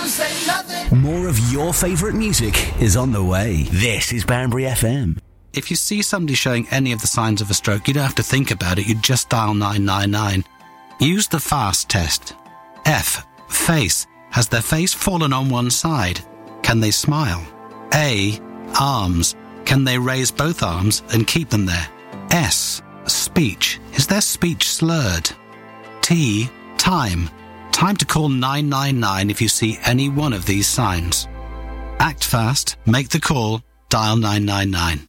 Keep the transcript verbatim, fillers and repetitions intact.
say nothing. More of your favourite music is on the way. This is Banbury F M. If you see somebody showing any of the signs of a stroke, you don't have to think about it. You just dial nine nine nine. Use the FAST test. F. Face. Has their face fallen on one side? Can they smile? A. Arms. Can they raise both arms and keep them there? S. Speech. Is their speech slurred? T. Time. Time to call nine nine nine if you see any one of these signs. Act fast, make the call, dial nine nine nine.